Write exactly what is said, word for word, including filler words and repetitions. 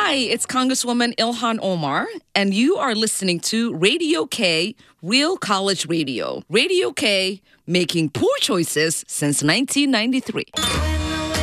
Hi, it's Congresswoman Ilhan Omar, and you are listening to Radio K, Real College Radio. Radio K, making poor choices since nineteen ninety-three.